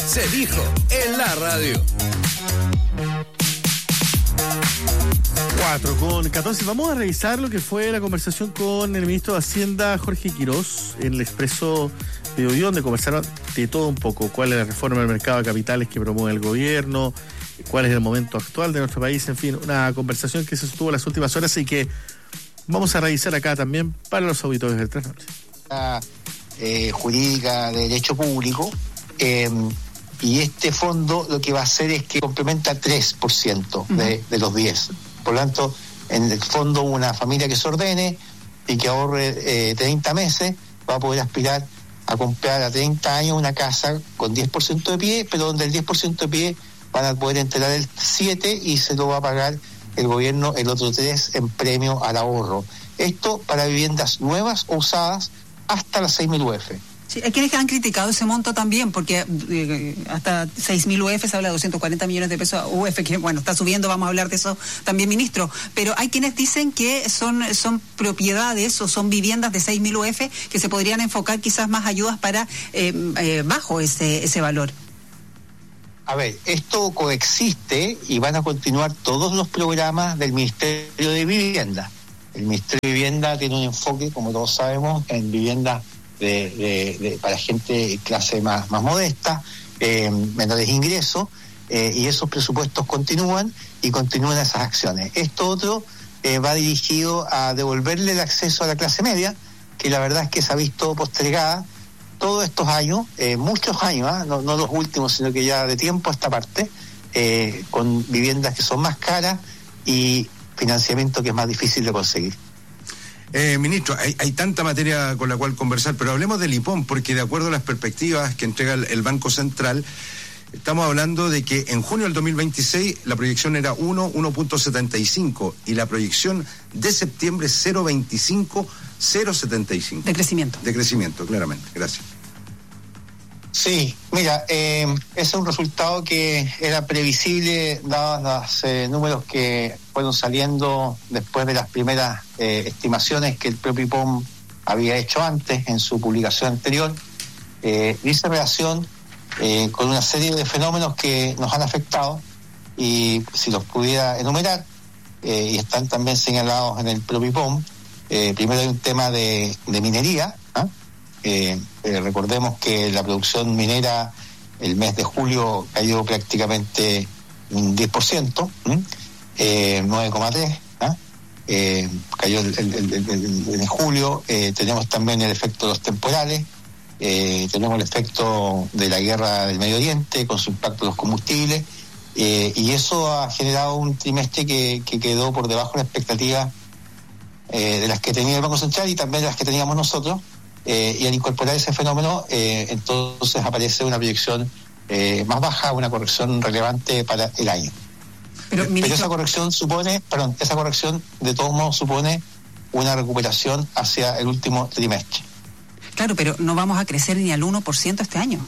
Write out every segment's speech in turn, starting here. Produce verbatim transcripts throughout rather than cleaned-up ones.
se dijo en la radio. cuatro con catorce. Vamos a revisar lo que fue la conversación con el ministro de Hacienda, Jorge Quirós, en el Expreso de Biobío, donde conversaron de todo un poco. ¿Cuál es la reforma del mercado de capitales que promueve el gobierno? ¿Cuál es el momento actual de nuestro país? En fin, una conversación que se sostuvo en las últimas horas y que vamos a revisar acá también para los auditores del Tres Noches. Eh, jurídica de derecho público, eh, y este fondo lo que va a hacer es que complementa tres por ciento de, uh-huh. de los diez. Por lo tanto, en el fondo, una familia que se ordene y que ahorre eh, treinta meses va a poder aspirar a comprar a treinta años una casa con diez por ciento de pie, pero donde el diez por ciento de pie van a poder entregar el siete y se lo va a pagar el gobierno el otro tres en premio al ahorro. Esto para viviendas nuevas o usadas hasta las seis mil U F. Sí, hay quienes han criticado ese monto también, porque eh, hasta seis mil U F se habla de doscientos cuarenta millones de pesos U F, que bueno, está subiendo, vamos a hablar de eso también, ministro. Pero hay quienes dicen que son, son propiedades o son viviendas de seis mil U F que se podrían enfocar quizás más ayudas para eh, eh, bajo ese, ese valor. A ver, esto coexiste y van a continuar todos los programas del Ministerio de Vivienda. El Ministerio de Vivienda tiene un enfoque, como todos sabemos, en vivienda de, de, de, para gente clase más, más modesta, eh, menores ingresos, eh, y esos presupuestos continúan y continúan esas acciones. Esto otro eh, va dirigido a devolverle el acceso a la clase media, que la verdad es que se ha visto postergada todos estos años, eh, muchos años, ¿eh? no, no los últimos, sino que ya de tiempo a esta parte, eh, con viviendas que son más caras y financiamiento que es más difícil de conseguir. Eh, ministro, hay, hay tanta materia con la cual conversar, pero hablemos del I P O M, porque de acuerdo a las perspectivas que entrega el, el Banco Central, estamos hablando de que en junio del dos mil veintiséis la proyección era uno, uno punto setenta y cinco y la proyección de septiembre cero punto veinticinco, cero punto setenta y cinco. De crecimiento. De crecimiento, claramente. Gracias. Sí, mira, eh, ese es un resultado que era previsible dados los eh, números que fueron saliendo después de las primeras eh, estimaciones que el propio I P O M había hecho antes en su publicación anterior. Eh, dice relación eh, con una serie de fenómenos que nos han afectado y si los pudiera enumerar, eh, y están también señalados en el propio I P O M, eh, primero hay un tema de, de minería, ¿eh? Eh, eh, recordemos que la producción minera el mes de julio cayó prácticamente un diez por ciento, eh, nueve coma tres, ¿eh? Eh, cayó el, el, el, el, el, en julio. Eh, tenemos también el efecto de los temporales, eh, tenemos el efecto de la guerra del Medio Oriente con su impacto en los combustibles, eh, y eso ha generado un trimestre que, que quedó por debajo de la expectativa eh, de las que tenía el Banco Central y también de las que teníamos nosotros. Eh, y al incorporar ese fenómeno, eh, entonces aparece una proyección eh, más baja, una corrección relevante para el año. Pero, ministro... Pero esa corrección supone, perdón, esa corrección de todos modos supone una recuperación hacia el último trimestre. Claro, pero no vamos a crecer ni al uno por ciento este año.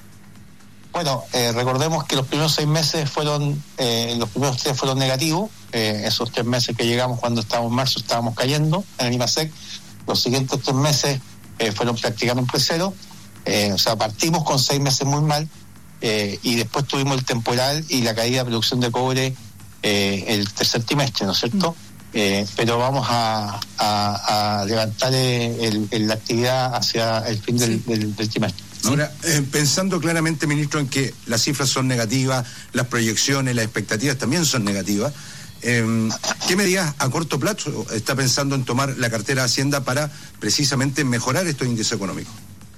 Bueno, eh, recordemos que los primeros seis meses fueron, eh, los primeros tres fueron negativos, eh, esos tres meses que llegamos cuando estábamos en marzo estábamos cayendo en el IMASEC, los siguientes tres meses Eh, fueron prácticamente cero, eh, o sea, partimos con seis meses muy mal, eh, y después tuvimos el temporal y la caída de producción de cobre eh, el tercer trimestre, ¿no es cierto? Eh, pero vamos a, a, a levantar el, el, la actividad hacia el fin del, del, del trimestre. Ahora, eh, pensando claramente, ministro, en que las cifras son negativas, las proyecciones, las expectativas también son negativas, Eh, ¿qué medidas a corto plazo está pensando en tomar la cartera de Hacienda para precisamente mejorar estos índices económicos?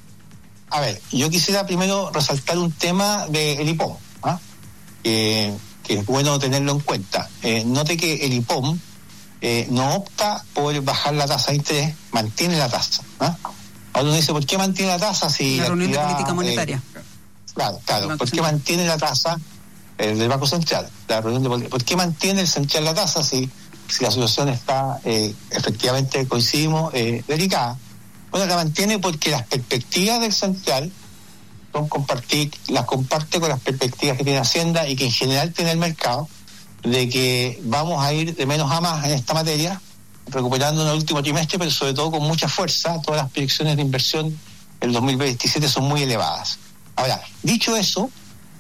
A ver, yo quisiera primero resaltar un tema del I P O M, ¿eh? que, que es bueno tenerlo en cuenta. Eh, note que el I P O M eh, no opta por bajar la tasa de interés, mantiene la tasa. ¿eh? Ahora uno dice, ¿por qué mantiene la tasa si la, la reunión de política monetaria? Eh, claro, claro, ¿por qué mantiene la tasa del Banco Central? La reunión de, ¿por qué mantiene el central la tasa si, si la situación está eh, efectivamente, coincidimos, eh, delicada? Bueno, la mantiene porque las perspectivas del central son compartir, las comparte con las perspectivas que tiene Hacienda y que en general tiene el mercado, de que vamos a ir de menos a más en esta materia, recuperando en el último trimestre, pero sobre todo con mucha fuerza. Todas las proyecciones de inversión del dos mil veintisiete son muy elevadas. Ahora, dicho eso,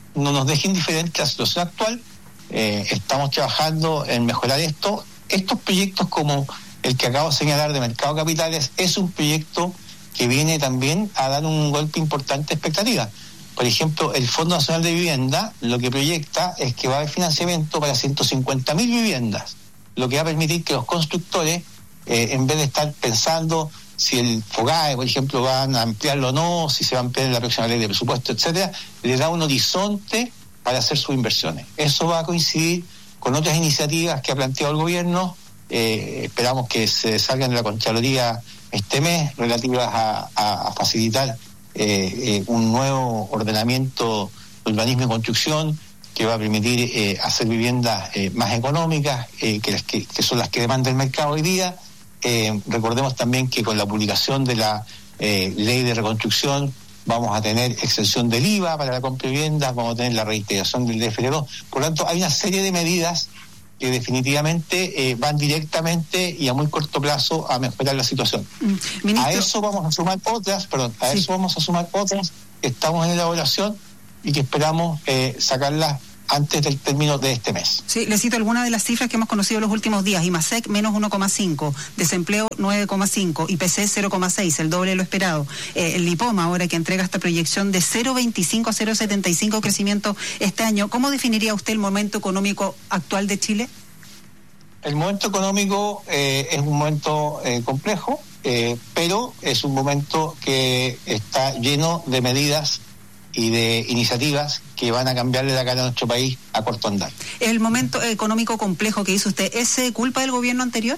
no nos deje indiferente la situación actual. Eh, estamos trabajando en mejorar esto. Estos proyectos como el que acabo de señalar de Mercado de Capitales es un proyecto que viene también a dar un golpe importante de expectativa. Por ejemplo, el Fondo Nacional de Vivienda lo que proyecta es que va a haber financiamiento para ciento cincuenta mil viviendas, lo que va a permitir que los constructores, eh, en vez de estar pensando si el FOGAE, por ejemplo, van a ampliarlo o no, si se va a ampliar en la próxima ley de presupuesto, etcétera, les da un horizonte para hacer sus inversiones. Eso va a coincidir con otras iniciativas que ha planteado el gobierno. Eh, esperamos que se salgan de la Contraloría este mes, relativas a, a, a facilitar eh, eh, un nuevo ordenamiento de urbanismo y construcción que va a permitir eh, hacer viviendas eh, más económicas, eh, que, las que, que son las que demanda el mercado hoy día. Eh, recordemos también que con la publicación de la eh, ley de reconstrucción vamos a tener exención del I V A para la compra de viviendas, vamos a tener la reintegración del D F L dos. Por lo tanto, hay una serie de medidas que definitivamente eh, van directamente y a muy corto plazo a mejorar la situación. Mm, a eso vamos a sumar otras, perdón, a sí. eso vamos a sumar otras que estamos en elaboración y que esperamos eh, sacarlas antes del término de este mes. Sí, le cito algunas de las cifras que hemos conocido en los últimos días. IMASEC menos uno coma cinco, desempleo nueve coma cinco, I P C cero coma seis, el doble de lo esperado. Eh, el LIPOM ahora que entrega esta proyección de cero coma veinticinco a cero coma setenta y cinco crecimiento este año. ¿Cómo definiría usted el momento económico actual de Chile? El momento económico eh, es un momento eh, complejo, eh, pero es un momento que está lleno de medidas y de iniciativas que van a cambiarle la cara a nuestro país a corto andar. ¿El momento económico complejo que hizo usted es culpa del gobierno anterior?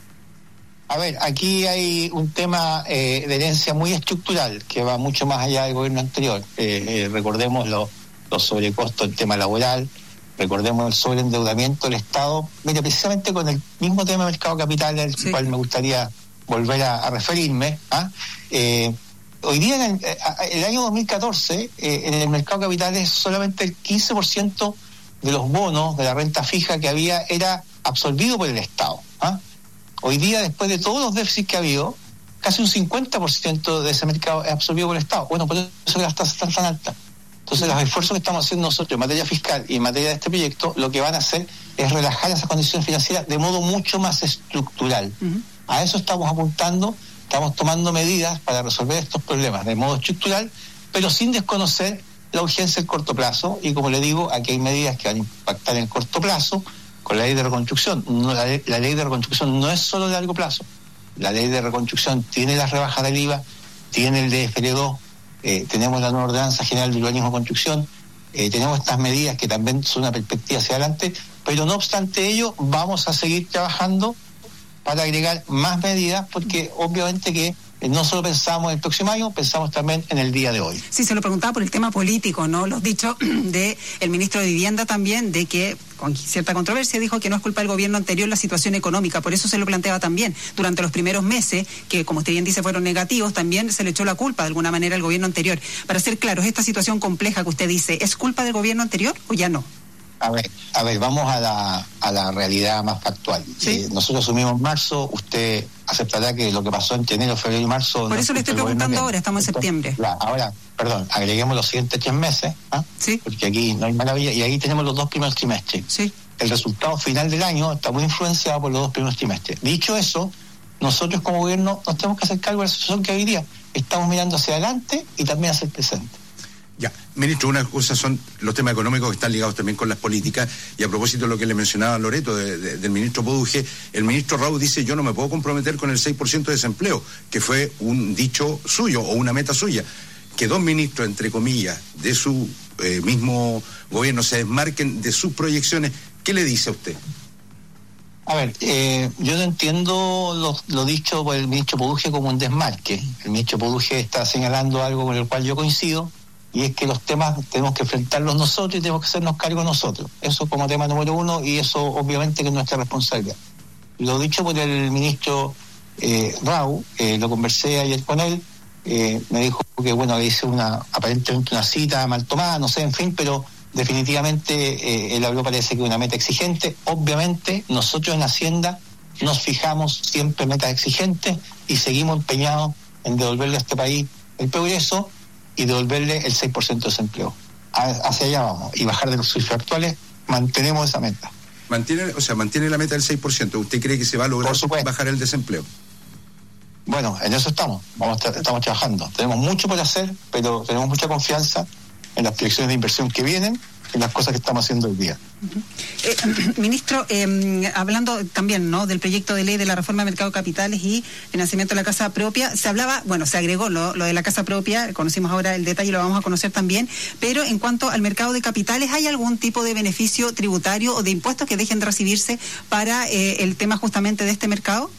A ver, aquí hay un tema eh, de herencia muy estructural que va mucho más allá del gobierno anterior. Eh, eh, recordemos lo, los sobrecostos del tema laboral, recordemos el sobreendeudamiento del Estado. Mira, precisamente con el mismo tema de mercado de capitales, al sí. cual me gustaría volver a, a referirme, ¿ah? eh, Hoy día, en el, el año dos mil catorce, eh, en el mercado de capitales, solamente el quince por ciento de los bonos de la renta fija que había era absorbido por el Estado. ¿ah? Hoy día, después de todos los déficits que ha habido, casi un cincuenta por ciento de ese mercado es absorbido por el Estado. Bueno, por eso las tasas están tan altas. Entonces, los esfuerzos que estamos haciendo nosotros en materia fiscal y en materia de este proyecto, lo que van a hacer es relajar esas condiciones financieras de modo mucho más estructural. Uh-huh. A eso estamos apuntando. Estamos tomando medidas para resolver estos problemas de modo estructural, pero sin desconocer la urgencia del corto plazo. Y como le digo, aquí hay medidas que van a impactar en el corto plazo con la ley de reconstrucción. No, la, ley, la ley de reconstrucción no es solo de largo plazo. La ley de reconstrucción tiene las rebajas del I V A, tiene el D F L dos, eh, tenemos la nueva ordenanza general de urbanismo y construcción, eh, tenemos estas medidas que también son una perspectiva hacia adelante, pero no obstante ello, vamos a seguir trabajando para agregar más medidas, porque obviamente que no solo pensamos en el próximo año, pensamos también en el día de hoy. Sí, se lo preguntaba por el tema político, ¿no? Los dichos de el ministro de Vivienda también, de que con cierta controversia dijo que no es culpa del gobierno anterior la situación económica, por eso se lo planteaba también. Durante los primeros meses, que como usted bien dice fueron negativos, también se le echó la culpa de alguna manera al gobierno anterior. Para ser claros, esta situación compleja que usted dice, ¿es culpa del gobierno anterior o ya no? A ver, a ver, vamos a la, a la realidad más factual. ¿Sí? Eh, nosotros asumimos marzo, usted aceptará que lo que pasó entre enero, febrero y marzo... Por eso le estoy preguntando ahora, estamos en septiembre. La, ahora, perdón, agreguemos los siguientes tres meses, ¿ah? Sí. Porque aquí no hay maravilla, y ahí tenemos los dos primeros trimestres. Sí. El resultado final del año está muy influenciado por los dos primeros trimestres. Dicho eso, nosotros como gobierno nos tenemos que hacer cargo de la situación que hoy día estamos mirando hacia adelante y también hacia el presente. Ya, ministro, una cosa son los temas económicos que están ligados también con las políticas, y a propósito de lo que le mencionaba Loreto de, de, del ministro Poduje, el ministro Rau dice: yo no me puedo comprometer con el seis por ciento de desempleo, que fue un dicho suyo o una meta suya. Que dos ministros, entre comillas, de su eh, mismo gobierno se desmarquen de sus proyecciones, ¿qué le dice a usted? A ver, eh, yo no entiendo lo, lo dicho por el ministro Poduje como un desmarque. El ministro Poduje está señalando algo con el cual yo coincido, y es que los temas tenemos que enfrentarlos nosotros y tenemos que hacernos cargo nosotros. Eso como tema número uno, y eso obviamente que es nuestra responsabilidad. Lo dicho por el ministro eh, Rau, eh, lo conversé ayer con él, eh, me dijo que bueno, le hice una, aparentemente una cita mal tomada, no sé, en fin, pero definitivamente eh, él habló, parece que una meta exigente. Obviamente nosotros en Hacienda nos fijamos siempre metas exigentes y seguimos empeñados en devolverle a este país el progreso y devolverle el seis por ciento de desempleo. hacia allá vamos, y bajar de los cifras actuales, mantenemos esa meta. Mantiene, o sea, mantiene la meta del seis por ciento. ¿Usted cree que se va a lograr bajar el desempleo? Bueno, en eso estamos, vamos tra- estamos trabajando. Tenemos mucho por hacer, pero tenemos mucha confianza en las proyecciones de inversión que vienen, en las cosas que estamos haciendo hoy día. Uh-huh. Eh, ministro, eh, hablando también, ¿no?, del proyecto de ley de la reforma del mercado de capitales y financiamiento de la casa propia, se hablaba, bueno, se agregó lo, lo de la casa propia, conocimos ahora el detalle, lo vamos a conocer también, pero en cuanto al mercado de capitales, ¿hay algún tipo de beneficio tributario o de impuestos que dejen de recibirse para eh, el tema justamente de este mercado?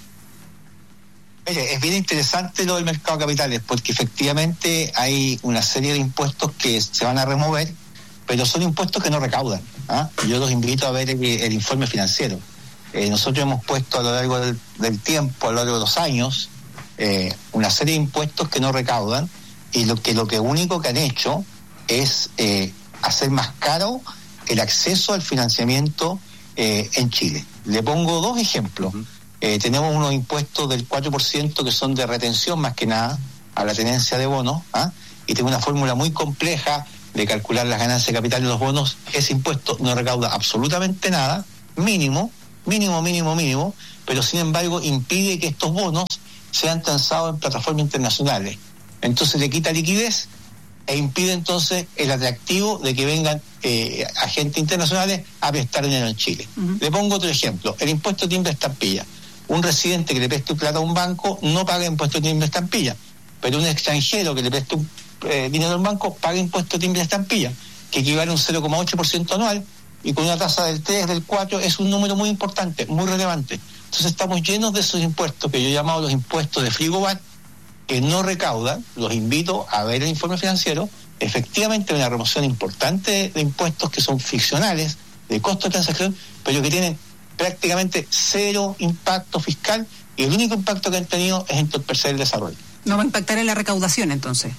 Oye, es bien interesante lo del mercado de capitales, porque efectivamente hay una serie de impuestos que se van a remover, pero son impuestos que no recaudan. ¿ah? Yo los invito a ver el, el informe financiero. Eh, nosotros hemos puesto a lo largo del, del tiempo, a lo largo de los años, eh, una serie de impuestos que no recaudan, y lo que lo que único que han hecho es eh, hacer más caro el acceso al financiamiento eh, en Chile. Le pongo dos ejemplos. Uh-huh. Eh, tenemos unos impuestos del cuatro por ciento que son de retención más que nada a la tenencia de bonos, ¿ah? y tengo una fórmula muy compleja de calcular las ganancias de capital de los bonos. Ese impuesto no recauda absolutamente nada, mínimo, mínimo, mínimo, mínimo, pero sin embargo impide que estos bonos sean transados en plataformas internacionales. Entonces le quita liquidez e impide entonces el atractivo de que vengan eh, agentes internacionales a prestar dinero en Chile. Uh-huh. Le pongo otro ejemplo, el impuesto de timbre estampilla. Un residente que le preste plata a un banco no paga impuesto de timbre estampilla, pero un extranjero que le preste un Eh, dinero del banco paga impuesto de timbre de estampilla, que equivale a un cero coma ocho por ciento anual, y con una tasa del tres, del cuatro, es un número muy importante, muy relevante. Entonces estamos llenos de esos impuestos que yo he llamado los impuestos de frigobar, que no recaudan. Los invito a ver el informe financiero. Efectivamente hay una remoción importante de, de impuestos que son ficcionales, de costo de transacción, pero que tienen prácticamente cero impacto fiscal, y el único impacto que han tenido es entorpecer el desarrollo. ¿No va a impactar en la recaudación entonces?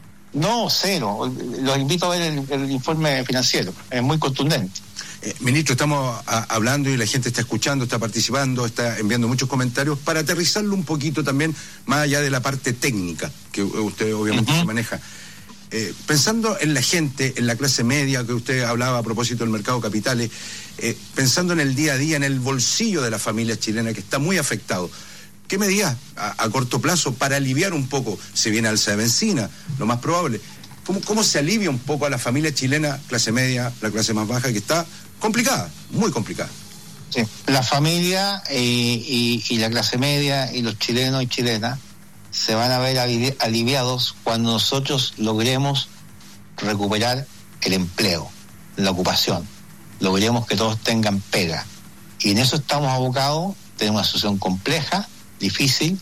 No, cero. Los invito a ver el, el informe financiero. Es muy contundente. Eh, ministro, estamos a, hablando y la gente está escuchando, está participando, está enviando muchos comentarios para aterrizarlo un poquito también, más allá de la parte técnica que usted obviamente uh-huh. se maneja. Eh, pensando en la gente, en la clase media que usted hablaba a propósito del mercado de capitales, eh, pensando en el día a día, en el bolsillo de la familia chilena que está muy afectado, ¿qué medidas a, a corto plazo para aliviar un poco? Se viene alza de benzina, lo más probable. ¿Cómo, ¿Cómo se alivia un poco a la familia chilena, clase media, la clase más baja, que está complicada, muy complicada? Sí, la familia y, y, y la clase media y los chilenos y chilenas se van a ver alivi- aliviados cuando nosotros logremos recuperar el empleo, la ocupación, logremos que todos tengan pega. Y en eso estamos abocados. Tenemos una situación compleja, difícil.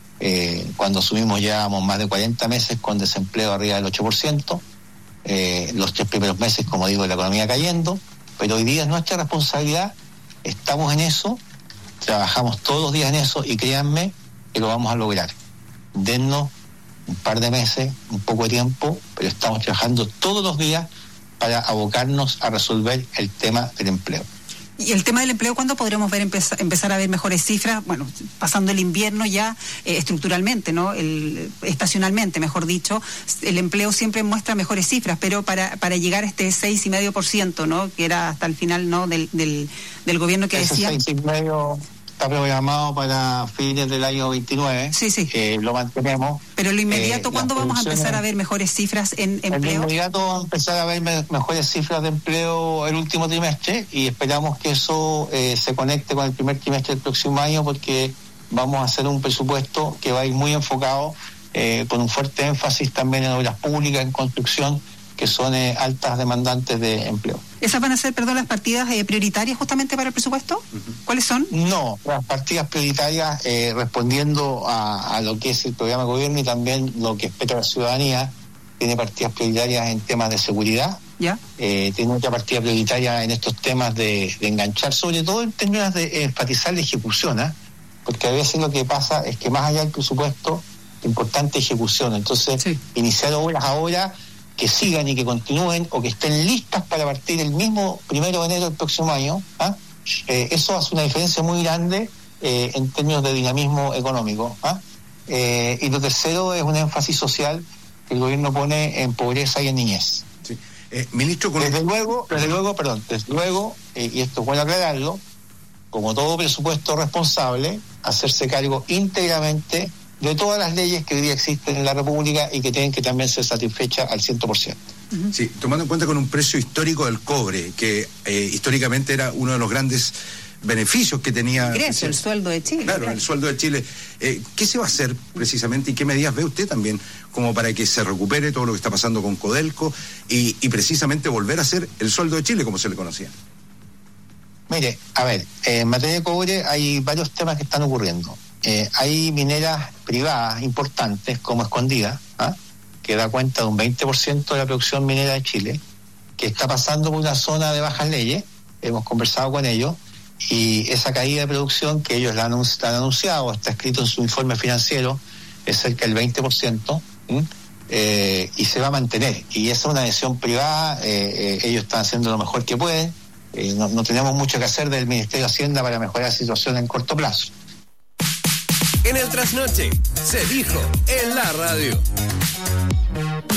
Eh, cuando asumimos llevábamos más de cuarenta meses con desempleo arriba del ocho por ciento, eh, los tres primeros meses, como digo, la economía cayendo, pero hoy día es nuestra responsabilidad, estamos en eso, trabajamos todos los días en eso, y créanme que lo vamos a lograr. Dennos un par de meses, un poco de tiempo, pero estamos trabajando todos los días para abocarnos a resolver el tema del empleo. Y el tema del empleo, ¿cuándo podremos ver empezar, empezar a ver mejores cifras? Bueno, pasando el invierno ya eh, estructuralmente, ¿no? El, estacionalmente, mejor dicho, el empleo siempre muestra mejores cifras, pero para para llegar a este seis y medio por ciento, ¿no? Que era hasta el final, ¿no? Del del, del gobierno que Ese decía. seis y medio está programado para fines del año veintinueve. Sí, sí. Eh, lo mantenemos. Pero en lo inmediato, eh, ¿cuándo vamos a empezar a ver mejores cifras en empleo? En lo inmediato vamos a empezar a ver me- mejores cifras de empleo el último trimestre, y esperamos que eso eh, se conecte con el primer trimestre del próximo año, porque vamos a hacer un presupuesto que va a ir muy enfocado, eh, con un fuerte énfasis también en obras públicas, en construcción, que son eh, altas demandantes de empleo. ¿Esas van a ser, perdón, las partidas eh, prioritarias justamente para el presupuesto? Uh-huh. ¿Cuáles son? No, las partidas prioritarias, eh, respondiendo a, a lo que es el programa de gobierno y también lo que espera la ciudadanía, tiene partidas prioritarias en temas de seguridad, ¿ya? Eh, tiene otra partida prioritaria en estos temas de, de enganchar, sobre todo en términos de enfatizar la ejecución, ¿eh? Porque a veces lo que pasa es que más allá del presupuesto, importante ejecución. Entonces, sí. iniciar obras ahora que sigan y que continúen, o que estén listas para partir el mismo primero de enero del próximo año, ¿ah? eh, eso hace una diferencia muy grande eh, en términos de dinamismo económico. ¿ah? Eh, y lo tercero es un énfasis social que el gobierno pone en pobreza y en niñez. Sí. Eh, ministro, con... Desde luego, desde luego, perdón, desde luego, eh, y esto es bueno aclararlo, como todo presupuesto responsable, hacerse cargo íntegramente de todas las leyes que hoy día existen en la República y que tienen que también ser satisfechas al cien por ciento. Sí, tomando en cuenta con un precio histórico del cobre, que eh, históricamente era uno de los grandes beneficios que tenía... Ingreso, el sueldo de Chile. Claro, claro. El sueldo de Chile. Eh, ¿Qué se va a hacer precisamente y qué medidas ve usted también como para que se recupere todo lo que está pasando con Codelco y, y precisamente volver a ser el sueldo de Chile como se le conocía? Mire, a ver, eh, en materia de cobre hay varios temas que están ocurriendo. Eh, hay mineras privadas importantes como Escondida, ¿ah? que da cuenta de un veinte por ciento de la producción minera de Chile, que está pasando por una zona de bajas leyes, hemos conversado con ellos, y esa caída de producción que ellos la han, la han anunciado, está escrito en su informe financiero, es cerca del veinte por ciento, eh, y se va a mantener. Y esa es una decisión privada, eh, eh, ellos están haciendo lo mejor que pueden, eh, no, no tenemos mucho que hacer del Ministerio de Hacienda para mejorar la situación en corto plazo. En el trasnoche se dijo en la radio.